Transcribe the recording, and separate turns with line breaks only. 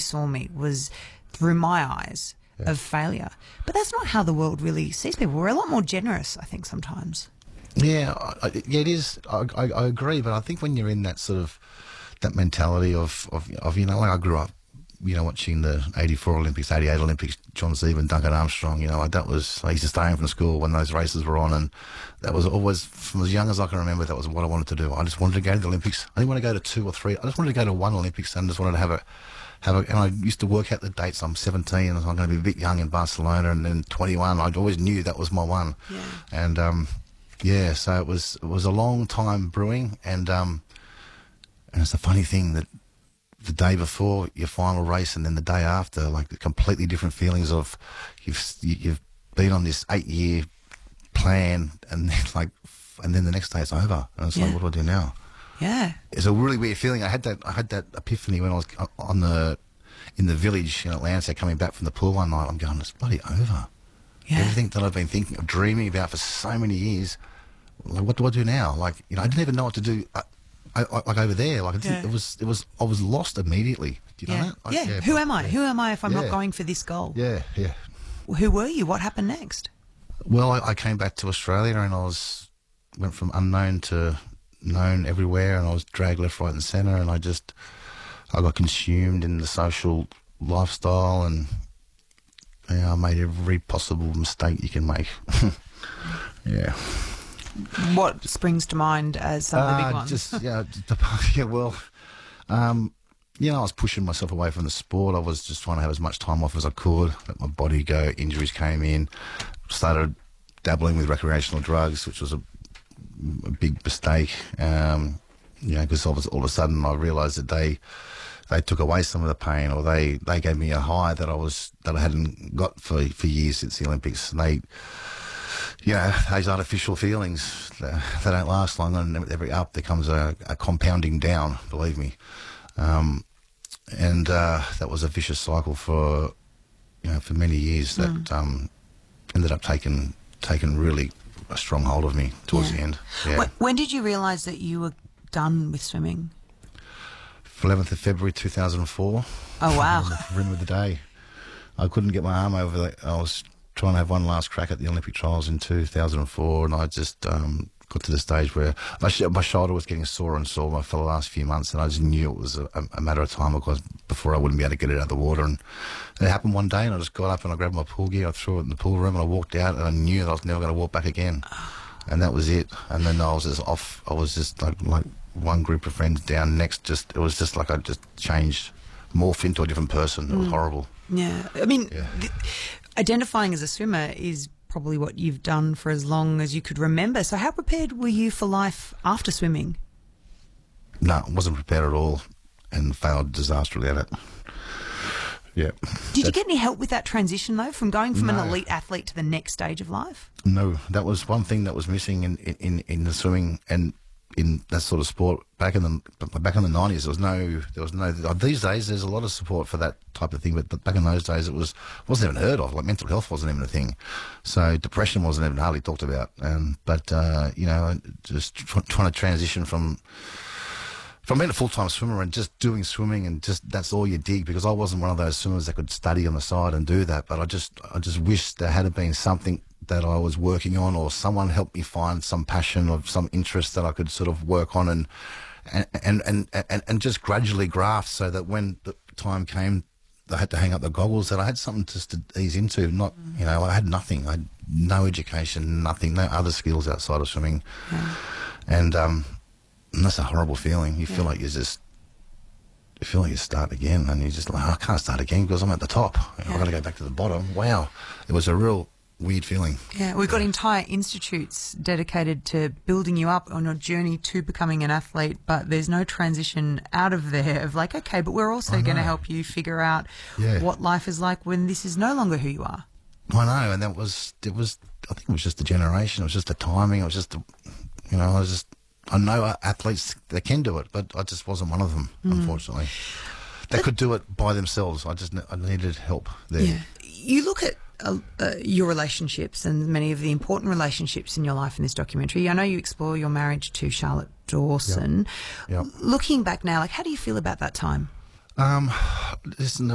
saw me was through my eyes of failure. But that's not how the world really sees people. We're a lot more generous, I think, sometimes.
Yeah, yeah, it is. I agree, but I think when you're in that sort of that mentality of you know, like I grew up, you know, watching the 84 Olympics, 88 Olympics, John Zeeman, Duncan Armstrong, you know, like that was, I used to stay home from school when those races were on, and that was always, from as young as I can remember, that was what I wanted to do. I just wanted to go to the Olympics. I didn't want to go to 2 or 3. I just wanted to go to one Olympics and just wanted to have a, and I used to work out the dates. I'm 17 and I'm going to be a bit young in Barcelona, and then 21. I always knew that was my one.
Yeah.
And, yeah, so it was a long time brewing, and it's a funny thing that the day before your final race and then the day after, like the completely different feelings of you've been on this 8-year plan, and then the next day it's over, and it's like, what do I do now?
Yeah,
it's a really weird feeling. I had that epiphany when I was in the village in Atlanta, coming back from the pool one night. I'm going, it's bloody over. Yeah. Everything that I've been thinking of, dreaming about for so many years, like, what do I do now? Like, you know, I didn't even know what to do. Like over there, like I was lost immediately. Do you know that? Like,
Who am I? Who am I if I'm not going for this goal?
Yeah.
Who were you? What happened next?
Well, I came back to Australia, and went from unknown to known everywhere, and I was dragged left, right, and centre, and I got consumed in the social lifestyle, and I made every possible mistake you can make. Yeah.
What springs to mind as some of the big ones?
I was pushing myself away from the sport. I was just trying to have as much time off as I could, let my body go. Injuries came in. Started dabbling with recreational drugs, which was a big mistake. Because all of a sudden I realised that they took away some of the pain, or they gave me a high that I hadn't got for years since the Olympics. And those artificial feelings, they don't last long, and every up there comes a compounding down, believe me. That was a vicious cycle for many years that ended up taking really a strong hold of me towards the end. Yeah.
When did you realise that you were done with swimming?
11th of February 2004.
Oh, wow.
On the rim of the day. I couldn't get my arm over the... I was trying to have one last crack at the Olympic trials in 2004, and I just got to the stage where my shoulder was getting sore and sore for the last few months, and I just knew it was a matter of time before I wouldn't be able to get it out of the water. And it happened one day, and I just got up and I grabbed my pool gear, I threw it in the pool room, and I walked out, and I knew that I was never going to walk back again. And that was it. And then I was just off. I was just like one group of friends down next. It was just like I just changed, morphed into a different person. It was horrible.
Yeah. I mean, identifying as a swimmer is probably what you've done for as long as you could remember. So how prepared were you for life after swimming?
No, I wasn't prepared at all, and failed disastrously at it. Yeah.
Did you get any help with that transition, though, from going from an elite athlete to the next stage of life?
No, that was one thing that was missing in the swimming and in that sort of sport back in the 90s. There was no. These days, there's a lot of support for that type of thing, but back in those days, it wasn't even heard of. Like, mental health wasn't even a thing, so depression wasn't even hardly talked about. Just trying to transition from being a full-time swimmer and just doing swimming and just that's all you dig, because I wasn't one of those swimmers that could study on the side and do that, but I just wish there had been something that I was working on, or someone helped me find some passion or some interest that I could sort of work on and just gradually graft, so that when the time came I had to hang up the goggles, that I had something just to ease into. I had nothing. I had no education, nothing, no other skills outside of swimming. And that's a horrible feeling. You feel like you start again, and you're just like, I can't start again because I'm at the top. I've got to go back to the bottom. Wow. It was a real weird feeling.
Yeah, we've got entire institutes dedicated to building you up on your journey to becoming an athlete, but there's no transition out of there of like, okay, but we're also going to help you figure out what life is like when this is no longer who you are.
I know, and I think it was just the generation, it was just the timing, it was just I know athletes that can do it, but I just wasn't one of them, unfortunately. They could do it by themselves. I needed help there.
Yeah. You look at your relationships and many of the important relationships in your life in this documentary. I know you explore your marriage to Charlotte Dawson.
Yep.
Looking back now, how do you feel about that time?
Listen,